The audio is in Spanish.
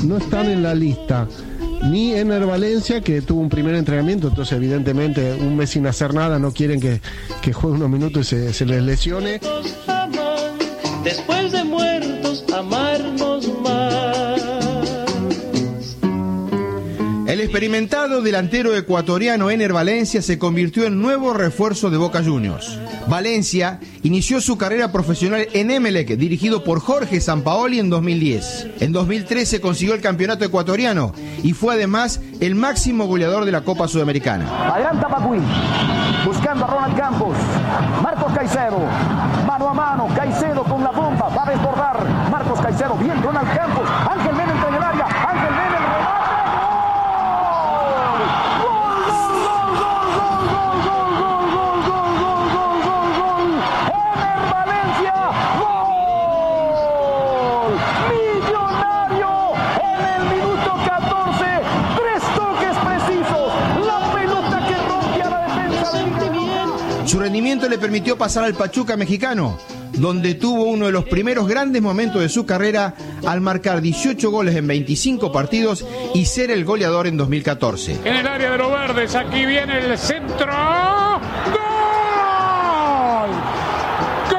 no están en la lista. Ni Ener Valencia, que tuvo un primer entrenamiento, entonces evidentemente un mes sin hacer nada, no quieren que juegue unos minutos y se les lesione. Después de muertos, amarnos más. El experimentado delantero ecuatoriano Ener Valencia se convirtió en nuevo refuerzo de Boca Juniors. Valencia inició su carrera profesional en Emelec, dirigido por Jorge Sampaoli en 2010. En 2013 consiguió el campeonato ecuatoriano y fue además el máximo goleador de la Copa Sudamericana. Adelanta Pacuín, buscando a Ronald Campos. Marcos Caicedo, mano a mano, Caicedo con la bomba, va a desbordar. Marcos Caicedo, bien Ronald Campos, Ángel Mena entra en el área, Ángel Mena el remate. Su rendimiento le permitió pasar al Pachuca mexicano, donde tuvo uno de los primeros grandes momentos de su carrera al marcar 18 goles en 25 partidos y ser el goleador en 2014. En el área de los verdes, aquí viene el centro.